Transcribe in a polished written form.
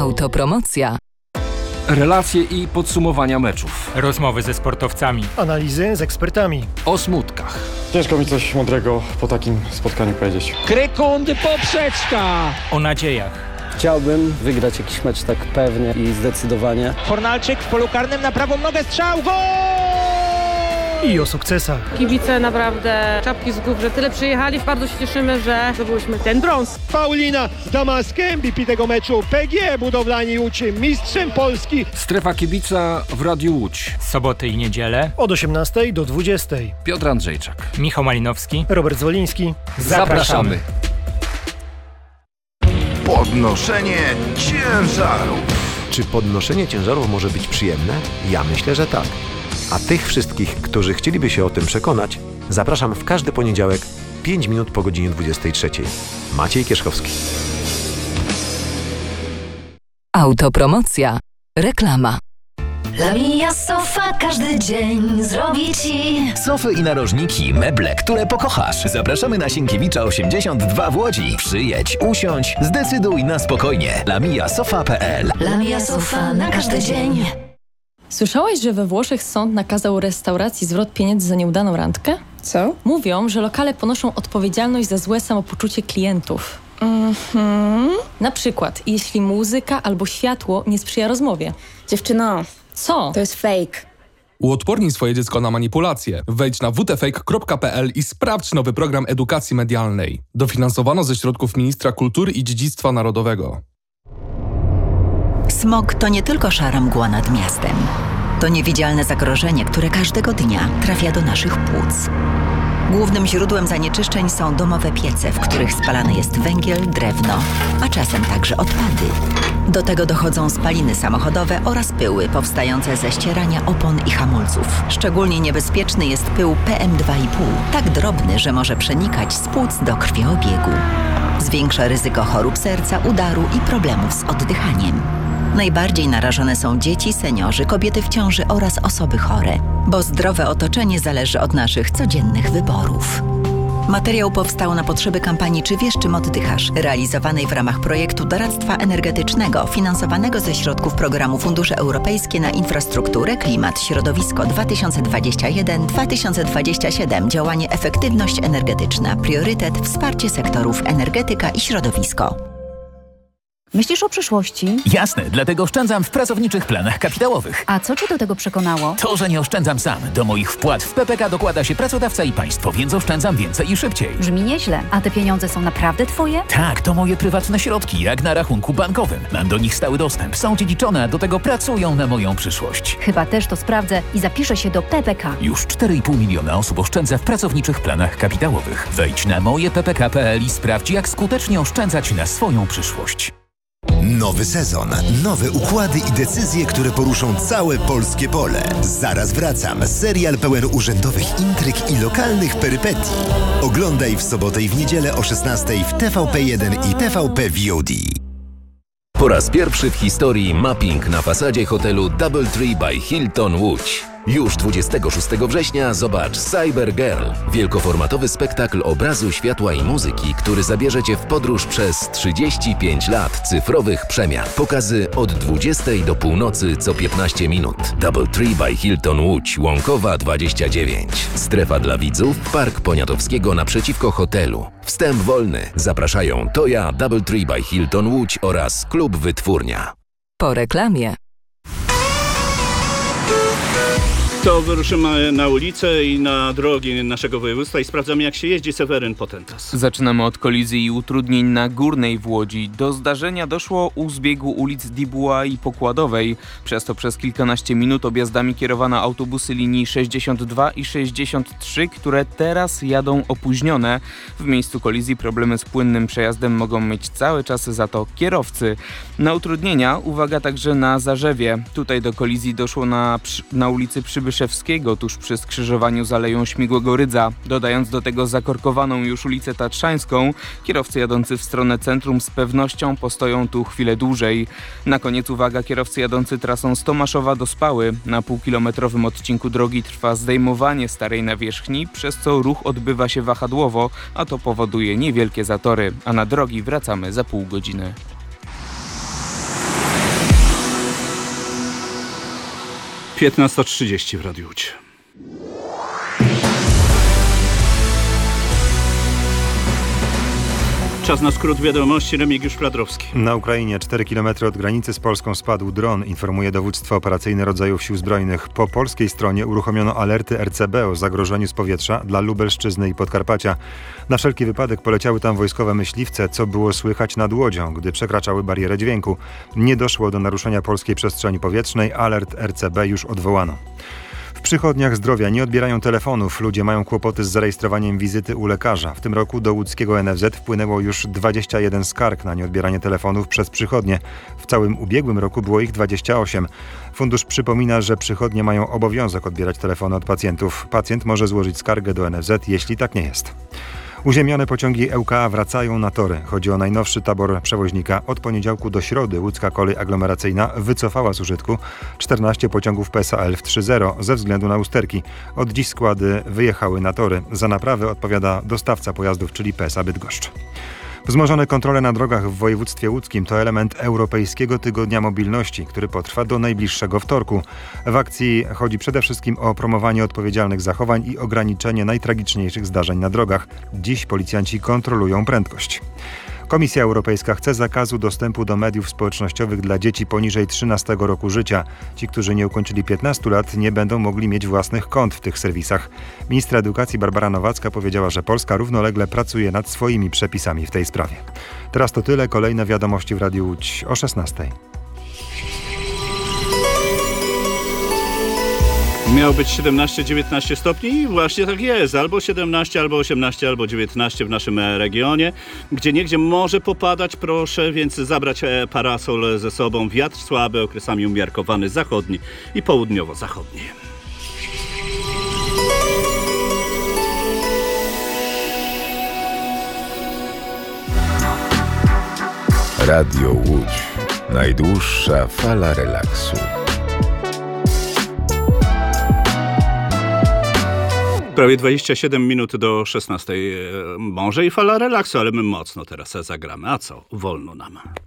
Autopromocja. Relacje i podsumowania meczów. Rozmowy ze sportowcami. Analizy z ekspertami. O smutkach. Ciężko mi coś mądrego po takim spotkaniu powiedzieć. Krykundy poprzeczka. O nadziejach. Chciałbym wygrać jakiś mecz tak pewnie i zdecydowanie. Fornalczyk w polu karnym na prawą nogę, strzał, gol! I o sukcesach. Kibice naprawdę czapki z głów, że tyle przyjechali. Bardzo się cieszymy, że zdobyliśmy ten brąz. Paulina Damaskę, MVP tego meczu. PGE Budowlani Łódź, mistrzem Polski. Strefa kibica w Radiu Łódź. Soboty i niedzielę. Od 18 do 20. Piotr Andrzejczak. Michał Malinowski. Robert Zwoliński. Zapraszamy. Podnoszenie ciężarów. Czy podnoszenie ciężarów może być przyjemne? Ja myślę, że tak. A tych wszystkich, którzy chcieliby się o tym przekonać, zapraszam w każdy poniedziałek 5 minut po godzinie 23. Maciej Kierzkowski. Autopromocja. Reklama. Lamia Sofa każdy dzień zrobi Ci sofy i narożniki, meble, które pokochasz. Zapraszamy na Sienkiewicza 82 w Łodzi. Przyjedź, usiądź, zdecyduj na spokojnie. lamiasofa.pl. Lamia Sofa na każdy dzień. Słyszałaś, że we Włoszech sąd nakazał restauracji zwrot pieniędzy za nieudaną randkę? Co? Mówią, że lokale ponoszą odpowiedzialność za złe samopoczucie klientów. Na przykład, jeśli muzyka albo światło nie sprzyja rozmowie. Dziewczyno, co? To jest fake. Uodpornij swoje dziecko na manipulacje. Wejdź na wtfake.pl i sprawdź nowy program edukacji medialnej. Dofinansowano ze środków Ministra Kultury i Dziedzictwa Narodowego. Smog to nie tylko szara mgła nad miastem. To niewidzialne zagrożenie, które każdego dnia trafia do naszych płuc. Głównym źródłem zanieczyszczeń są domowe piece, w których spalany jest węgiel, drewno, a czasem także odpady. Do tego dochodzą spaliny samochodowe oraz pyły powstające ze ścierania opon i hamulców. Szczególnie niebezpieczny jest pył PM2,5, tak drobny, że może przenikać z płuc do krwiobiegu. Zwiększa ryzyko chorób serca, udaru i problemów z oddychaniem. Najbardziej narażone są dzieci, seniorzy, kobiety w ciąży oraz osoby chore, bo zdrowe otoczenie zależy od naszych codziennych wyborów. Materiał powstał na potrzeby kampanii Czy wiesz, czym oddychasz? Realizowanej w ramach projektu doradztwa energetycznego finansowanego ze środków programu Fundusze Europejskie na Infrastrukturę, Klimat, Środowisko 2021-2027. Działanie Efektywność energetyczna. Priorytet wsparcie sektorów energetyka i środowisko. Myślisz o przyszłości? Jasne, dlatego oszczędzam w pracowniczych planach kapitałowych. A co Cię do tego przekonało? To, że nie oszczędzam sam. Do moich wpłat w PPK dokłada się pracodawca i państwo, więc oszczędzam więcej i szybciej. Brzmi nieźle. A te pieniądze są naprawdę Twoje? Tak, to moje prywatne środki, jak na rachunku bankowym. Mam do nich stały dostęp, są dziedziczone, a do tego pracują na moją przyszłość. Chyba też to sprawdzę i zapiszę się do PPK. Już 4,5 miliona osób oszczędza w pracowniczych planach kapitałowych. Wejdź na mojeppk.pl i sprawdź, jak skutecznie oszczędzać na swoją przyszłość. Nowy sezon, nowe układy i decyzje, które poruszą całe polskie pole. Zaraz wracam. Serial pełen urzędowych intryg i lokalnych perypetii. Oglądaj w sobotę i w niedzielę o 16:00 w TVP1 i TVP VOD. Po raz pierwszy w historii mapping na fasadzie hotelu DoubleTree by Hilton Łódź. Już 26 września zobacz Cyber Girl, wielkoformatowy spektakl obrazu, światła i muzyki, który zabierze Cię w podróż przez 35 lat cyfrowych przemian. Pokazy od 20 do północy co 15 minut. DoubleTree by Hilton Łódź, Łąkowa 29. Strefa dla widzów, Park Poniatowskiego naprzeciwko hotelu. Wstęp wolny. Zapraszają Toja, DoubleTree by Hilton Łódź oraz Klub Wytwórnia. Po reklamie. To wyruszymy na ulicę i na drogi naszego województwa i sprawdzamy, jak się jeździ. Seweryn Potentas. Zaczynamy od kolizji i utrudnień na Górnej w Łodzi. Do zdarzenia doszło u zbiegu ulic Dibuła i Pokładowej. Przez to przez kilkanaście minut objazdami kierowano autobusy linii 62 i 63, które teraz jadą opóźnione. W miejscu kolizji problemy z płynnym przejazdem mogą mieć cały czas za to kierowcy. Na utrudnienia uwaga także na Zarzewie. Tutaj do kolizji doszło na ulicy Przybyszewskiego, tuż przy skrzyżowaniu z Aleją Śmigłego Rydza. Dodając do tego zakorkowaną już ulicę Tatrzańską, kierowcy jadący w stronę centrum z pewnością postoją tu chwilę dłużej. Na koniec uwaga, kierowcy jadący trasą z Tomaszowa do Spały. Na półkilometrowym odcinku drogi trwa zdejmowanie starej nawierzchni, przez co ruch odbywa się wahadłowo, a to powoduje niewielkie zatory. A na drogi wracamy za pół godziny. 15:30 w Radiu Łódź. Czas na skrót wiadomości. Remigiusz Fladrowski. Na Ukrainie 4 km od granicy z Polską spadł dron, informuje dowództwo operacyjne rodzajów sił zbrojnych. Po polskiej stronie uruchomiono alerty RCB o zagrożeniu z powietrza dla Lubelszczyzny i Podkarpacia. Na wszelki wypadek poleciały tam wojskowe myśliwce, co było słychać nad łodzią, gdy przekraczały barierę dźwięku. Nie doszło do naruszenia polskiej przestrzeni powietrznej, alert RCB już odwołano. W przychodniach zdrowia nie odbierają telefonów. Ludzie mają kłopoty z zarejestrowaniem wizyty u lekarza. W tym roku do łódzkiego NFZ wpłynęło już 21 skarg na nieodbieranie telefonów przez przychodnie. W całym ubiegłym roku było ich 28. Fundusz przypomina, że przychodnie mają obowiązek odbierać telefony od pacjentów. Pacjent może złożyć skargę do NFZ, jeśli tak nie jest. Uziemione pociągi ŁKA wracają na tory. Chodzi o najnowszy tabor przewoźnika. Od poniedziałku do środy łódzka kolej aglomeracyjna wycofała z użytku 14 pociągów PSA-Elf 3.0 ze względu na usterki. Od dziś składy wyjechały na tory. Za naprawę odpowiada dostawca pojazdów, czyli PSA Bydgoszcz. Wzmożone kontrole na drogach w województwie łódzkim to element Europejskiego Tygodnia Mobilności, który potrwa do najbliższego wtorku. W akcji chodzi przede wszystkim o promowanie odpowiedzialnych zachowań i ograniczenie najtragiczniejszych zdarzeń na drogach. Dziś policjanci kontrolują prędkość. Komisja Europejska chce zakazu dostępu do mediów społecznościowych dla dzieci poniżej 13 roku życia. Ci, którzy nie ukończyli 15 lat, nie będą mogli mieć własnych kont w tych serwisach. Ministra edukacji Barbara Nowacka powiedziała, że Polska równolegle pracuje nad swoimi przepisami w tej sprawie. Teraz to tyle. Kolejne wiadomości w Radiu Łódź o 16:00. Miało być 17-19 stopni i właśnie tak jest. Albo 17, albo 18, albo 19 w naszym regionie. Gdzieniegdzie może popadać, proszę więc zabrać parasol ze sobą. Wiatr słaby, okresami umiarkowany, zachodni i południowo-zachodni. Radio Łódź. Najdłuższa fala relaksu. Prawie 27 minut do 16. Może i fala relaksu, ale my mocno teraz zagramy. A co? Wolno nam.